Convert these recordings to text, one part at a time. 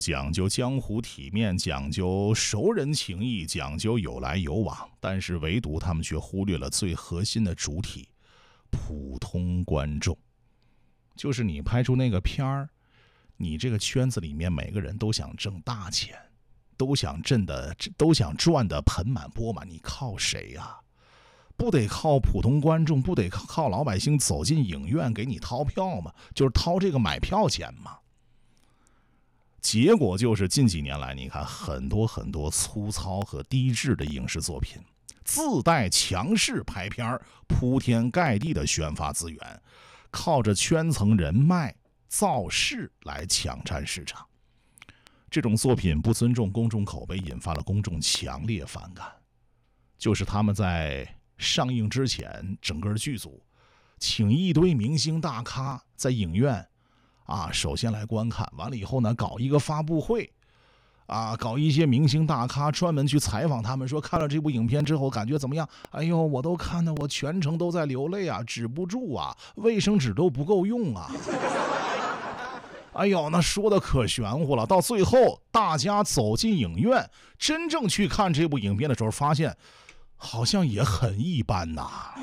讲究江湖体面，讲究熟人情谊，讲究有来有往，但是唯独他们却忽略了最核心的主体——普通观众。就是你拍出那个片儿，你这个圈子里面每个人都想挣大钱，都想赚的盆满钵满，你靠谁呀？不得靠普通观众，不得靠老百姓走进影院给你掏票吗？就是掏这个买票钱吗？结果就是近几年来，你看很多粗糙和低质的影视作品，自带强势拍片，铺天盖地的宣发资源，靠着圈层人脉造势来抢占市场。这种作品不尊重公众口碑，引发了公众强烈反感。就是他们在上映之前，整个剧组请一堆明星大咖在影院首先来观看，完了以后呢，搞一个发布会搞一些明星大咖专门去采访他们，说看了这部影片之后感觉怎么样？哎呦，我都看得我全程都在流泪啊，止不住啊，卫生纸都不够用啊。哎呦，那说的可玄乎了。到最后大家走进影院，真正去看这部影片的时候，发现好像也很一般呐。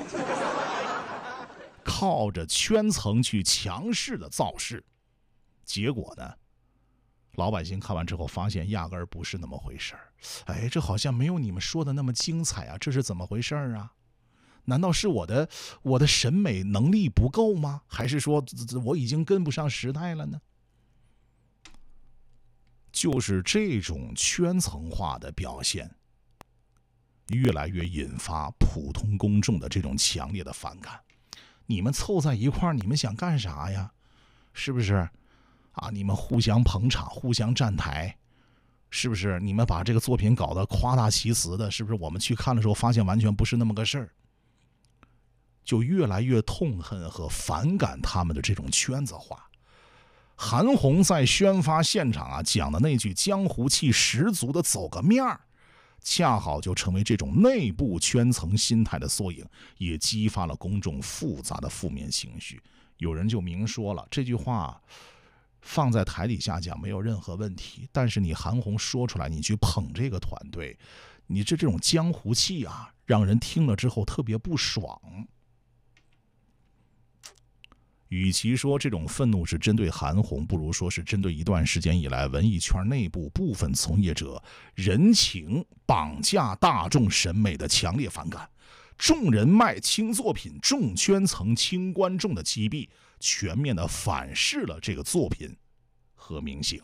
靠着圈层去强势的造势，结果呢，老百姓看完之后发现压根儿不是那么回事儿。哎，这好像没有你们说的那么精彩啊，这是怎么回事儿啊？难道是我的审美能力不够吗？还是说我已经跟不上时代了呢？就是这种圈层化的表现，越来越引发普通公众的这种强烈的反感。你们凑在一块儿，你们想干啥呀？是不是你们互相捧场，互相站台，是不是？你们把这个作品搞得夸大其词的，是不是？我们去看的时候发现完全不是那么个事儿，就越来越痛恨和反感他们的这种圈子化。韩红在宣发现场讲的那句江湖气十足的走个面儿，恰好就成为这种内部圈层心态的缩影，也激发了公众复杂的负面情绪。有人就明说了，这句话放在台底下讲没有任何问题，但是你韩红说出来，你去捧这个团队，你这种江湖气让人听了之后特别不爽。与其说这种愤怒是针对韩红，不如说是针对一段时间以来文艺圈内部部分从业者人情绑架大众审美的强烈反感。重人脉轻作品，重圈层轻观众的击毙，全面的反噬了这个作品和明星。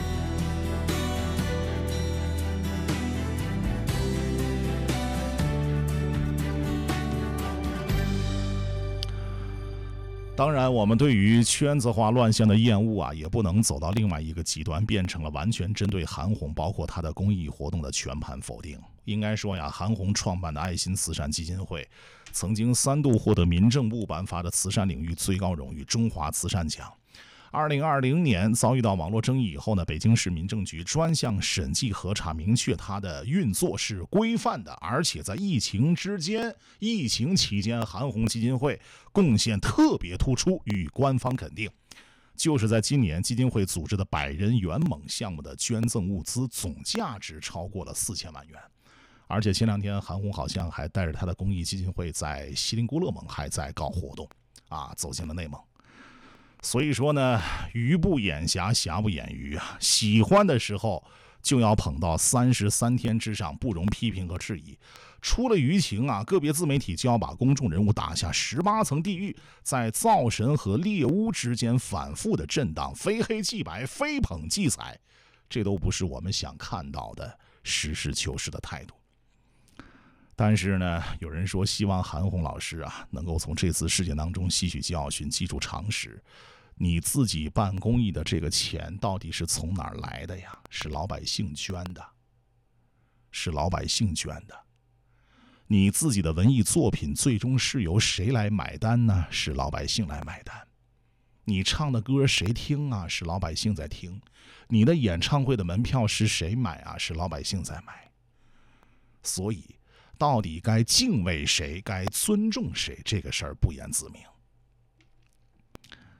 当然，我们对于圈子化乱象的厌恶也不能走到另外一个极端，变成了完全针对韩红包括她的公益活动的全盘否定。应该说韩红创办的爱心慈善基金会曾经3度获得民政部颁发的慈善领域最高荣誉中华慈善奖。2020年遭遇到网络争议以后呢，北京市民政局专项审计核查明确它的运作是规范的，而且在疫情期间，韩红基金会贡献特别突出，予以官方肯定。就是在今年，基金会组织的100人圆梦项目的捐赠物资总价值超过了4000万元。而且前2天韩红好像还带着他的公益基金会在锡林郭勒盟还在搞活动走进了内蒙。所以说呢，鱼不眼瞎，瑕不掩瑜喜欢的时候就要捧到33天之上，不容批评和质疑。出了舆情个别自媒体就要把公众人物打下18层地狱，在造神和猎巫之间反复的震荡，非黑即白，非捧即踩，这都不是我们想看到的实事求是的态度。但是呢，有人说希望韩红老师能够从这次事件当中吸取教训，记住常识。你自己办公益的这个钱到底是从哪儿来的呀？是老百姓捐的，是老百姓捐的。你自己的文艺作品最终是由谁来买单呢？是老百姓来买单。你唱的歌谁听是老百姓在听。你的演唱会的门票是谁买是老百姓在买。所以到底该敬畏谁，该尊重谁，这个事儿不言自明。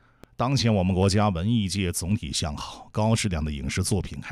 当前我们国家文艺界总体向好，高质量的影视作品